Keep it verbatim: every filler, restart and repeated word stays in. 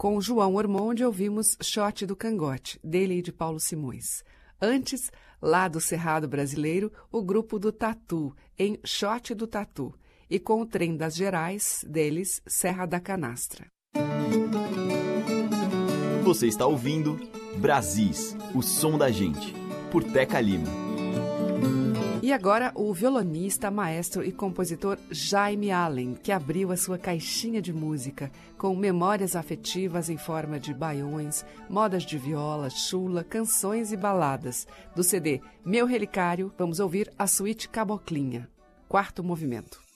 Com João Ormonde ouvimos Shot do Cangote, dele e de Paulo Simões. Antes, lá do Cerrado Brasileiro, o grupo do Tatu, em Shot do Tatu. E com o Trem das Gerais, deles, Serra da Canastra. Você está ouvindo Brasis, o som da gente, por Teca Lima. E agora o violonista, maestro e compositor Jaime Allen, que abriu a sua caixinha de música com memórias afetivas em forma de baiões, modas de viola, chula, canções e baladas. Do C D Meu Relicário, vamos ouvir a suíte Caboclinha, quarto movimento.